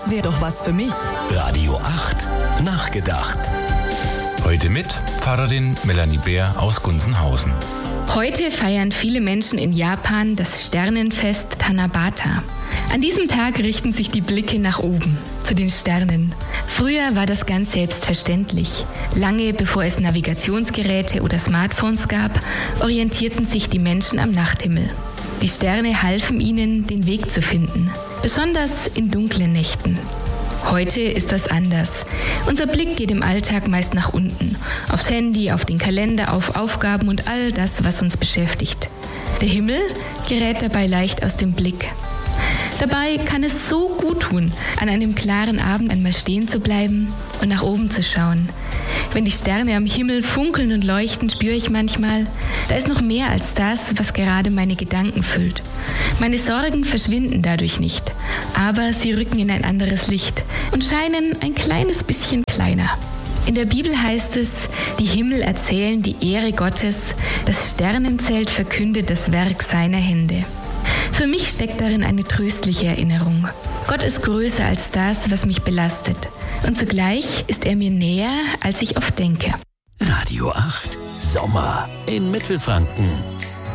Das wäre doch was für mich. Radio 8, nachgedacht. Heute mit Pfarrerin Melanie Bär aus Gunzenhausen. Heute feiern viele Menschen in Japan das Sternenfest Tanabata. An diesem Tag richten sich die Blicke nach oben, zu den Sternen. Früher war das ganz selbstverständlich. Lange bevor es Navigationsgeräte oder Smartphones gab, orientierten sich die Menschen am Nachthimmel. Die Sterne halfen ihnen, den Weg zu finden, besonders in dunklen Nächten. Heute ist das anders. Unser Blick geht im Alltag meist nach unten, aufs Handy, auf den Kalender, auf Aufgaben und all das, was uns beschäftigt. Der Himmel gerät dabei leicht aus dem Blick. Dabei kann es so gut tun, an einem klaren Abend einmal stehen zu bleiben und nach oben zu schauen. Wenn die Sterne am Himmel funkeln und leuchten, spüre ich manchmal, da ist noch mehr als das, was gerade meine Gedanken füllt. Meine Sorgen verschwinden dadurch nicht, aber sie rücken in ein anderes Licht und scheinen ein kleines bisschen kleiner. In der Bibel heißt es, die Himmel erzählen die Ehre Gottes, das Sternenzelt verkündet das Werk seiner Hände. Für mich steckt darin eine tröstliche Erinnerung. Gott ist größer als das, was mich belastet. Und zugleich ist er mir näher, als ich oft denke. Radio 8, Sommer in Mittelfranken.